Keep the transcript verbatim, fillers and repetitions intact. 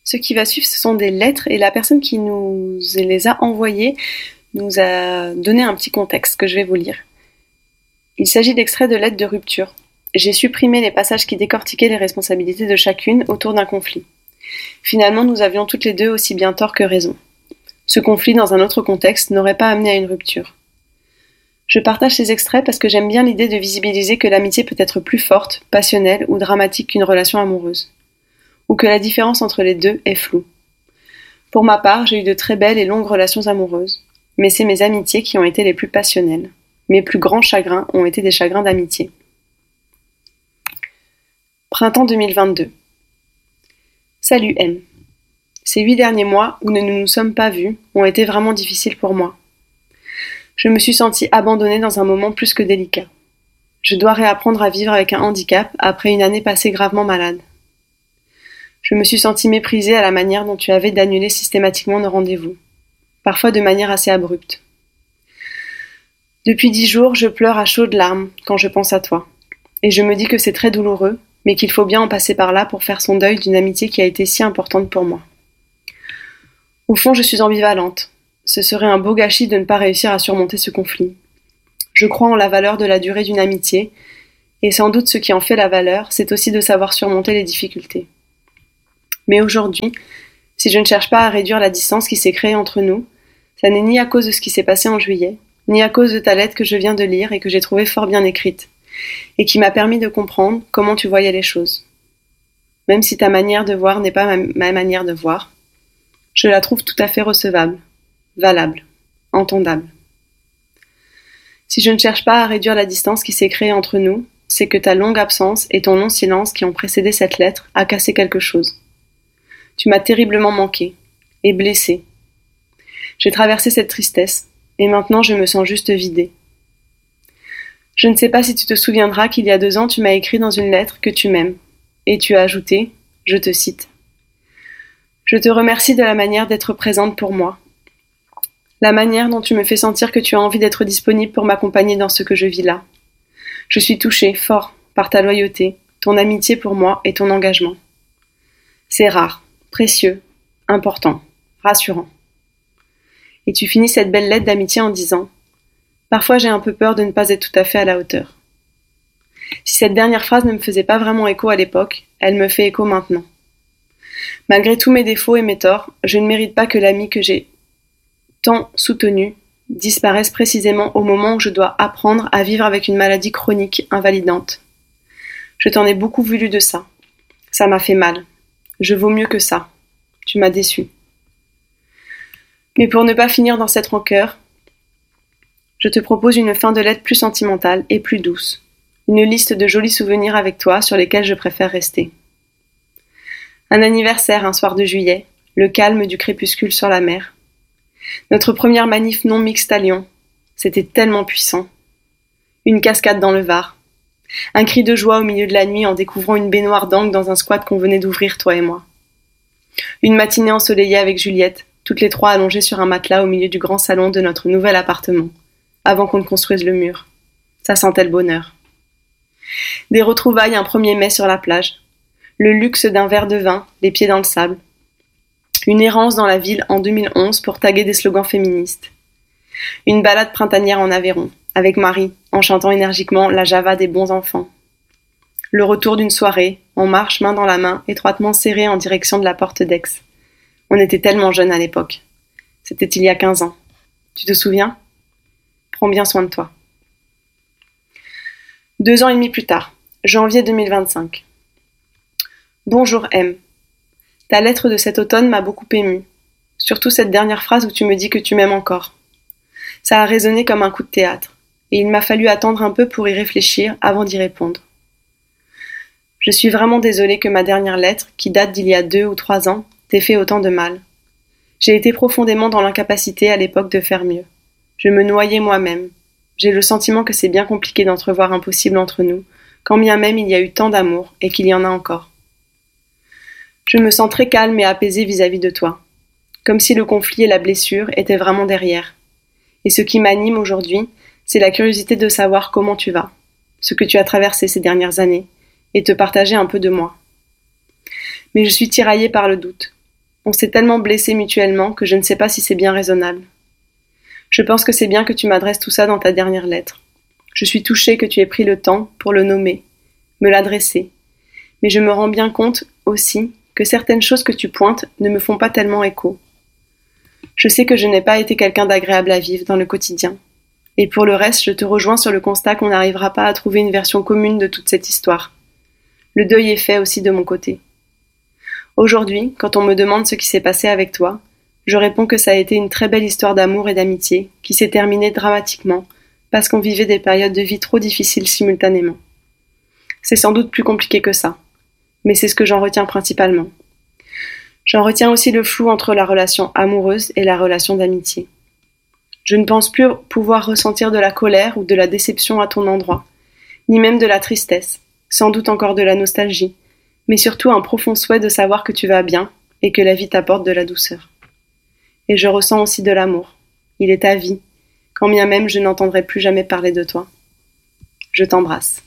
Ce qui va suivre, ce sont des lettres et la personne qui nous les a envoyées nous a donné un petit contexte que je vais vous lire. Il s'agit d'extraits de lettres de rupture. J'ai supprimé les passages qui décortiquaient les responsabilités de chacune autour d'un conflit. Finalement, nous avions toutes les deux aussi bien tort que raison. Ce conflit, dans un autre contexte, n'aurait pas amené à une rupture. Je partage ces extraits parce que j'aime bien l'idée de visibiliser que l'amitié peut être plus forte, passionnelle ou dramatique qu'une relation amoureuse, ou que la différence entre les deux est floue. Pour ma part, j'ai eu de très belles et longues relations amoureuses, mais c'est mes amitiés qui ont été les plus passionnelles. Mes plus grands chagrins ont été des chagrins d'amitié. Printemps deux mille vingt-deux. Salut M. Ces huit derniers mois où nous ne nous sommes pas vus ont été vraiment difficiles pour moi. Je me suis sentie abandonnée dans un moment plus que délicat. Je dois réapprendre à vivre avec un handicap après une année passée gravement malade. Je me suis sentie méprisée à la manière dont tu avais d'annuler systématiquement nos rendez-vous, parfois de manière assez abrupte. Depuis dix jours, je pleure à chaudes larmes quand je pense à toi, et je me dis que c'est très douloureux, mais qu'il faut bien en passer par là pour faire son deuil d'une amitié qui a été si importante pour moi. Au fond, je suis ambivalente. Ce serait un beau gâchis de ne pas réussir à surmonter ce conflit. Je crois en la valeur de la durée d'une amitié, et sans doute ce qui en fait la valeur, c'est aussi de savoir surmonter les difficultés. Mais aujourd'hui, si je ne cherche pas à réduire la distance qui s'est créée entre nous, ça n'est ni à cause de ce qui s'est passé en juillet, ni à cause de ta lettre que je viens de lire et que j'ai trouvée fort bien écrite, et qui m'a permis de comprendre comment tu voyais les choses. Même si ta manière de voir n'est pas ma, ma manière de voir, je la trouve tout à fait recevable, valable, entendable. Si je ne cherche pas à réduire la distance qui s'est créée entre nous, c'est que ta longue absence et ton non-silence qui ont précédé cette lettre a cassé quelque chose. Tu m'as terriblement manqué, et blessée. J'ai traversé cette tristesse, et maintenant je me sens juste vidée. Je ne sais pas si tu te souviendras qu'il y a deux ans tu m'as écrit dans une lettre que tu m'aimes, et tu as ajouté, je te cite. Je te remercie de la manière d'être présente pour moi. La manière dont tu me fais sentir que tu as envie d'être disponible pour m'accompagner dans ce que je vis là. Je suis touchée, fort, par ta loyauté, ton amitié pour moi et ton engagement. C'est rare, précieux, important, rassurant. Et tu finis cette belle lettre d'amitié en disant « Parfois j'ai un peu peur de ne pas être tout à fait à la hauteur. » Si cette dernière phrase ne me faisait pas vraiment écho à l'époque, elle me fait écho maintenant. Malgré tous mes défauts et mes torts, je ne mérite pas que l'ami que j'ai tant soutenu disparaisse précisément au moment où je dois apprendre à vivre avec une maladie chronique invalidante. Je t'en ai beaucoup voulu de ça. Ça m'a fait mal. Je vaux mieux que ça. Tu m'as déçue. Mais pour ne pas finir dans cette rancœur, je te propose une fin de lettre plus sentimentale et plus douce. Une liste de jolis souvenirs avec toi sur lesquels je préfère rester. Un anniversaire un soir de juillet, le calme du crépuscule sur la mer. Notre première manif non mixte à Lyon, c'était tellement puissant. Une cascade dans le Var. Un cri de joie au milieu de la nuit en découvrant une baignoire d'angle dans un squat qu'on venait d'ouvrir, toi et moi. Une matinée ensoleillée avec Juliette, toutes les trois allongées sur un matelas au milieu du grand salon de notre nouvel appartement, avant qu'on ne construise le mur. Ça sentait le bonheur. Des retrouvailles un premier mai sur la plage. Le luxe d'un verre de vin, les pieds dans le sable. Une errance dans la ville en deux mille onze pour taguer des slogans féministes. Une balade printanière en Aveyron, avec Marie, en chantant énergiquement la Java des bons enfants. Le retour d'une soirée, en marche main dans la main, étroitement serrée en direction de la porte d'Aix. On était tellement jeunes à l'époque. C'était il y a quinze ans. Tu te souviens ? Prends bien soin de toi. Deux ans et demi plus tard, janvier deux mille vingt-cinq. Bonjour M. Ta lettre de cet automne m'a beaucoup émue. Surtout cette dernière phrase où tu me dis que tu m'aimes encore. Ça a résonné comme un coup de théâtre, et il m'a fallu attendre un peu pour y réfléchir avant d'y répondre. Je suis vraiment désolée que ma dernière lettre, qui date d'il y a deux ou trois ans, t'ait fait autant de mal. J'ai été profondément dans l'incapacité à l'époque de faire mieux. Je me noyais moi-même. J'ai le sentiment que c'est bien compliqué d'entrevoir un possible entre nous, quand bien même il y a eu tant d'amour et qu'il y en a encore. Je me sens très calme et apaisée vis-à-vis de toi, comme si le conflit et la blessure étaient vraiment derrière. Et ce qui m'anime aujourd'hui, c'est la curiosité de savoir comment tu vas, ce que tu as traversé ces dernières années, et te partager un peu de moi. Mais je suis tiraillée par le doute. On s'est tellement blessés mutuellement que je ne sais pas si c'est bien raisonnable. Je pense que c'est bien que tu m'adresses tout ça dans ta dernière lettre. Je suis touchée que tu aies pris le temps pour le nommer, me l'adresser. Mais je me rends bien compte aussi que certaines choses que tu pointes ne me font pas tellement écho. Je sais que je n'ai pas été quelqu'un d'agréable à vivre dans le quotidien. Et pour le reste, je te rejoins sur le constat qu'on n'arrivera pas à trouver une version commune de toute cette histoire. Le deuil est fait aussi de mon côté. Aujourd'hui, quand on me demande ce qui s'est passé avec toi, je réponds que ça a été une très belle histoire d'amour et d'amitié qui s'est terminée dramatiquement parce qu'on vivait des périodes de vie trop difficiles simultanément. C'est sans doute plus compliqué que ça, mais c'est ce que j'en retiens principalement. J'en retiens aussi le flou entre la relation amoureuse et la relation d'amitié. Je ne pense plus pouvoir ressentir de la colère ou de la déception à ton endroit, ni même de la tristesse, sans doute encore de la nostalgie, mais surtout un profond souhait de savoir que tu vas bien et que la vie t'apporte de la douceur. Et je ressens aussi de l'amour. Il est ta vie, quand bien même je n'entendrai plus jamais parler de toi. Je t'embrasse.